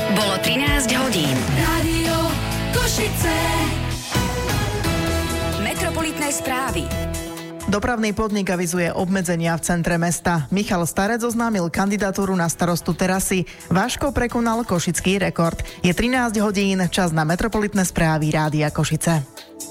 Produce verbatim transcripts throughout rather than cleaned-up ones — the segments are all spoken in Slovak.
Bolo trinásť hodín. Rádio Košice. Metropolitné správy. Dopravný podnik avizuje obmedzenia v centre mesta. Michal Starec oznámil kandidatúru na starostu Terasy. Váško prekonal košický rekord. Je trinásť hodín, čas na Metropolitné správy Rádia Košice.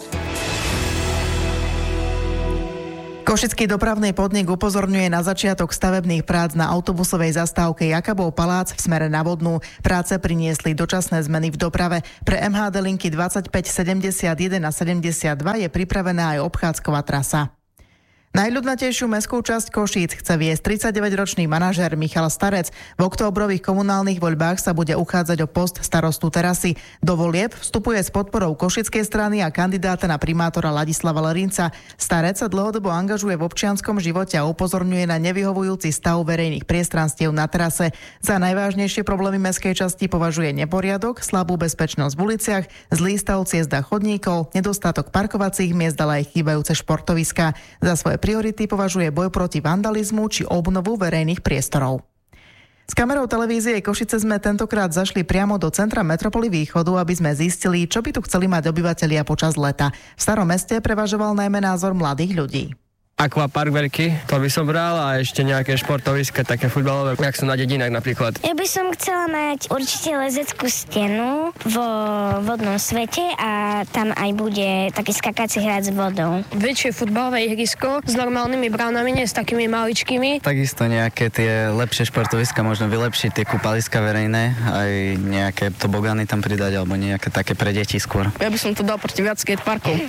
Košický dopravný podnik upozorňuje na začiatok stavebných prác na autobusovej zastávke Jakabov palác v smere na Vodnú. Práce priniesli dočasné zmeny v doprave. Pre em há dé linky dvadsaťpäť, sedemdesiatjeden a sedemdesiatdva je pripravená aj obchádzková trasa. Najľudnatejšiu mestskú časť Košíc chce viesť tridsaťdeväťročný manažér Michal Starec. V októbrových komunálnych voľbách sa bude uchádzať o post starostu Terasy. Do volieb vstupuje s podporou Košickej strany a kandidáta na primátora Ladislava Lerinca. Starec sa dlhodobo angažuje v občianskom živote a upozorňuje na nevyhovujúci stav verejných priestranstiev na terase. Za najvážnejšie problémy mestskej časti považuje neporiadok, slabú bezpečnosť v uliciach, zlý stav ciest a chodníkov, nedostatok parkovacích miest, ale aj chýbajúce športoviská. Za svoje priority považuje boj proti vandalizmu či obnovu verejných priestorov. S kamerou televízie Košice sme tentokrát zašli priamo do centra metropoly Východu, aby sme zistili, čo by tu chceli mať obyvatelia počas leta. V starom meste prevažoval najmä názor mladých ľudí. Aquapark veľký, to by som bral, a ešte nejaké športoviska, také futbalové, jak sú na dedinách napríklad. Ja by som chcela mať určite lezeckú stenu vo vodnom svete a tam aj bude taký skakací hrad s vodou. Väčšie futbalové ihrisko s normálnymi bránami, nie s takými maličkými. Takisto nejaké tie lepšie športoviska, možno vylepšiť tie kúpaliska verejné, aj nejaké tobogány tam pridať, alebo nejaké také pre deti skôr. Ja by som to dal proti viac skateparkov.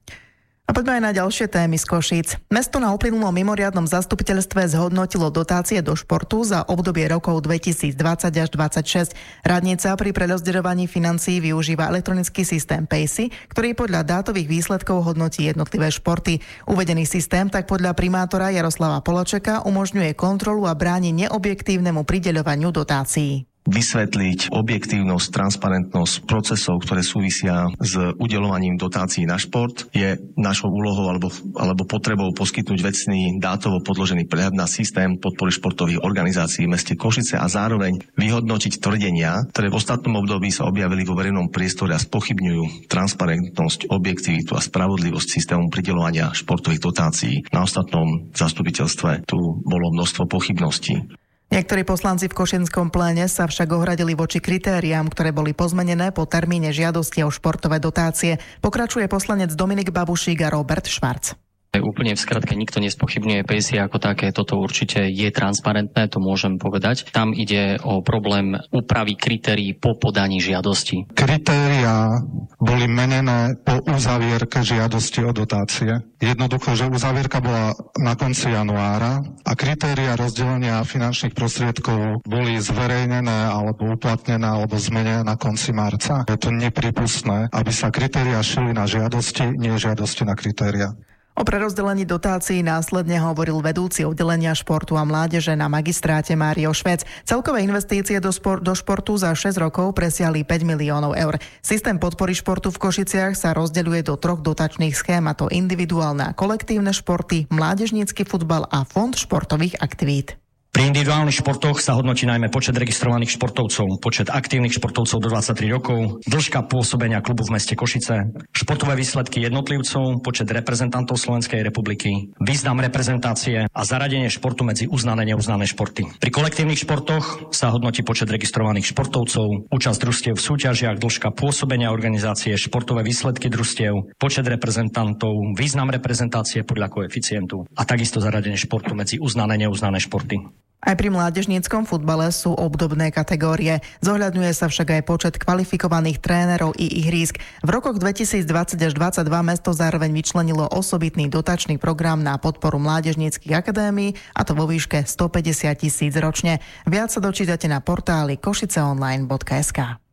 A poďme aj na ďalšie témy z Košíc. Mesto na uplynulom mimoriadnom zastupiteľstve zhodnotilo dotácie do športu za obdobie rokov dvetisícdvadsať až dvadsaťšesť. Radnica pri prerozdeľovaní financií využíva elektronický systém Pejsi, ktorý podľa dátových výsledkov hodnotí jednotlivé športy. Uvedený systém tak podľa primátora Jaroslava Polačeka umožňuje kontrolu a bráni neobjektívnemu prideľovaniu dotácií. Vysvetliť objektívnosť, transparentnosť procesov, ktoré súvisia s udeľovaním dotácií na šport, je našou úlohou alebo, alebo potrebou poskytnúť vecný dátovo podložený prehľad na systém podpory športových organizácií v meste Košice a zároveň vyhodnotiť tvrdenia, ktoré v ostatnom období sa objavili vo verejnom priestore a spochybňujú transparentnosť, objektivitu a spravodlivosť systému prideľovania športových dotácií. Na ostatnom zastupiteľstve tu bolo množstvo pochybností. Niektorí poslanci v Košenskom pléne sa však ohradili voči kritériám, ktoré boli pozmenené po termíne žiadosti o športové dotácie. Pokračuje poslanec Dominik Babušík a Robert Švarc. Úplne v skratke nikto nespochybňuje Pejsi ako také, toto určite je transparentné, to môžem povedať. Tam ide o problém úpravy kritérií po podaní žiadosti. Kritériá boli menené po uzavierke žiadosti o dotácie. Jednoducho, že uzavierka bola na konci januára a kritériá rozdelenia finančných prostriedkov boli zverejnené alebo uplatnené alebo zmenené na konci marca. Je to nepripustné, aby sa kritériá šili na žiadosti, nie žiadosti na kritériá. O prerozdelení dotácií následne hovoril vedúci oddelenia športu a mládeže na magistráte Mário Švec. Celkové investície do, spor- do športu za šesť rokov presiahli päť miliónov eur. Systém podpory športu v Košiciach sa rozdeľuje do troch dotačných schém, a to individuálne a kolektívne športy, mládežnícky futbal a fond športových aktivít. Pri individuálnych športoch sa hodnotí najmä počet registrovaných športovcov, počet aktívnych športovcov do dvadsaťtri rokov, dĺžka pôsobenia klubu v meste Košice, športové výsledky jednotlivcov, počet reprezentantov Slovenskej republiky, význam reprezentácie a zaradenie športu medzi uznané a neuznané športy. Pri kolektívnych športoch sa hodnotí počet registrovaných športovcov, účasť družstiev v súťažiach, dĺžka pôsobenia organizácie, športové výsledky družstiev, počet reprezentantov, význam reprezentácie podľa koeficientu a takisto zaradenie športu medzi uznané a neuznané športy. Aj pri mládežníckom futbale sú obdobné kategórie. Zohľadňuje sa však aj počet kvalifikovaných trénerov i ihrísk. V rokoch dvetisícdvadsať až dvadsaťdva mesto zároveň vyčlenilo osobitný dotačný program na podporu mládežníckych akadémií, a to vo výške stopäťdesiat tisíc ročne. Viac sa dočítate na portáli košiceonline bodka es ká.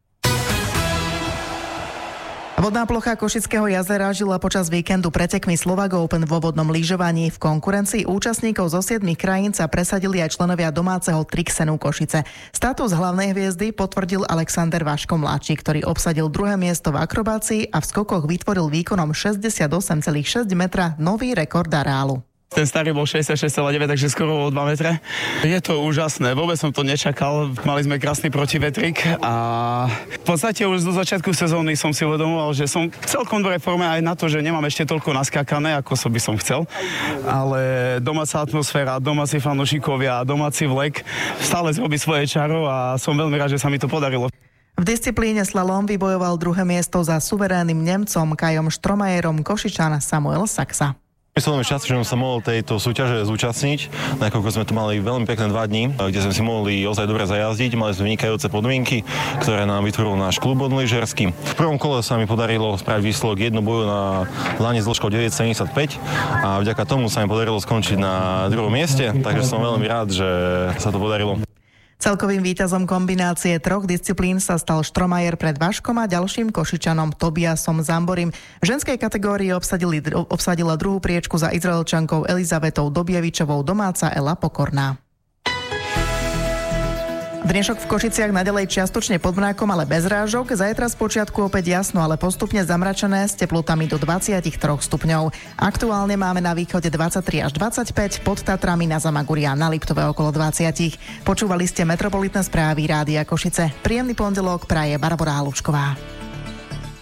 Vodná plocha Košického jazera žila počas víkendu pretekmi Slovak Open vo vodnom lyžovaní. V konkurencii účastníkov zo siedmich krajín sa presadili aj členovia domáceho Trixenu Košice. Status hlavnej hviezdy potvrdil Alexander Vaško mladší, ktorý obsadil druhé miesto v akrobácii a v skokoch vytvoril výkonom šesťdesiatosem celá šesť metra nový rekord areálu. Ten starý bol šesťdesiatšesť celá deväť, takže skoro o dva metre. Je to úžasné, vôbec som to nečakal. Mali sme krásny protivetrik a v podstate už zo začiatku sezóny som si uvedomoval, že som celkom v forme aj na to, že nemám ešte toľko naskákané, ako som by som chcel. Ale domáca atmosféra, domáci fanúšikovia, domáci vlek stále zrobí svoje čaro a som veľmi rád, že sa mi to podarilo. V disciplíne slalom vybojoval druhé miesto za suverénnym Nemcom Kajom Štromajerom Košičan Samuel Saxa. Som veľmi šťastný, že som sa mohol tejto súťaže zúčastniť, nakoľko sme tu mali veľmi pekné dva dní, kde sme si mohli ozaj dobre zajazdiť, mali sme vynikajúce podmienky, ktoré nám vytvoril náš klub lyžersky. V prvom kole sa mi podarilo spraviť výsledok jednu boju na lani s dĺžkou deväť sedemdesiatpäť a vďaka tomu sa mi podarilo skončiť na druhom mieste, takže som veľmi rád, že sa to podarilo. Celkovým víťazom kombinácie troch disciplín sa stal Štromajer pred Vaškom a ďalším Košičanom Tobiasom Zamborim. V ženskej kategórii obsadili, obsadila druhú priečku za Izraelčankou Elizabetou Dobievičovou domáca Ela Pokorná. Dnešok v Košiciach naďalej čiastočne pod mrákom, ale bez rážok. Zajtra spočiatku opäť jasno, ale postupne zamračené s teplotami do dvadsaťtri stupňov. Aktuálne máme na východe dvadsaťtri až dvadsaťpäť, pod Tatrami na Zamaguri a na Liptove okolo dvadsať. Počúvali ste metropolitné správy Rádia Košice. Príjemný pondelok praje Barbora Halušková.